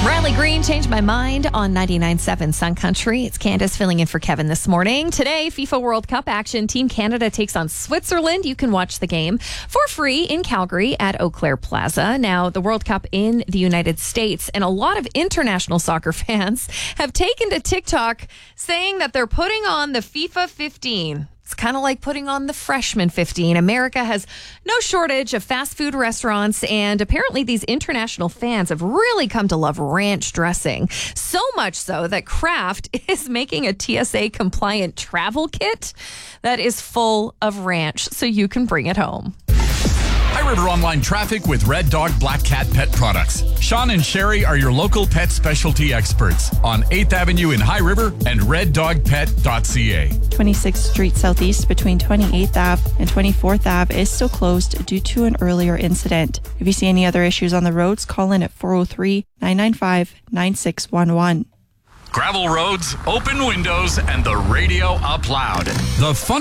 Riley Green changed my mind on 99.7 Sun Country. It's Candace filling in for Kevin this morning. Today, FIFA World Cup action. Team Canada takes on Switzerland. You can watch the game for free in Calgary at Eau Claire Plaza. Now, the World Cup in the United States and a lot of international soccer fans have taken to TikTok saying that they're putting on the FIFA 15. It's kind of like putting on the freshman 15. America has no shortage of fast food restaurants, and apparently these international fans have really come to love ranch dressing. So much so that Kraft is making a TSA-compliant travel kit that is full of ranch so you can bring it home. High River Online traffic with Red Dog Black Cat Pet Products. Sean and Sherry are your local pet specialty experts on 8th Avenue in High River and reddogpet.ca. 26th Street Southeast between 28th Ave and 24th Ave is still closed due to an earlier incident. If you see any other issues on the roads, call in at 403-995-9611. Gravel roads, open windows, and the radio up loud. The fun